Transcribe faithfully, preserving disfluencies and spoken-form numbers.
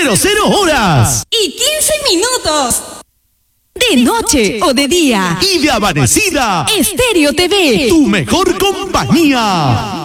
horas. Y quince minutos. De noche o de día. Y de amanecida. Estéreo T V. Tu mejor compañía.